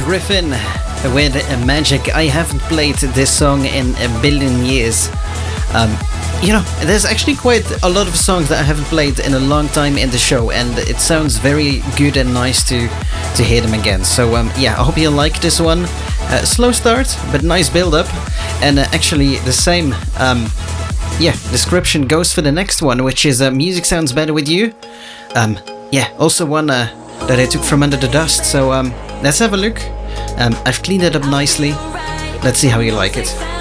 Griffin with Magic. I haven't played this song in a billion years. There's actually quite a lot of songs that I haven't played in a long time in the show, and it sounds very good and nice to hear them again. So I hope you like this one. Slow start, but nice build up, and actually the same description goes for the next one, which is Music Sounds Better With You. Also one that I took from Under the Dust. So let's have a look. I've cleaned it up nicely. Let's see how you like it.